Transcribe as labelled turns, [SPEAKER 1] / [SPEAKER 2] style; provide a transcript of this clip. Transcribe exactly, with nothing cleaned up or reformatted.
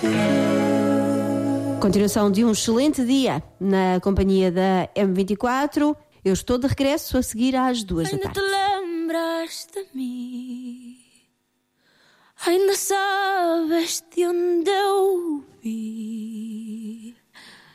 [SPEAKER 1] Continuação de um excelente dia na companhia da M vinte e quatro. Eu estou de regresso a seguir às duas da tarde.
[SPEAKER 2] Ainda te lembras de mim? Ainda sabes de onde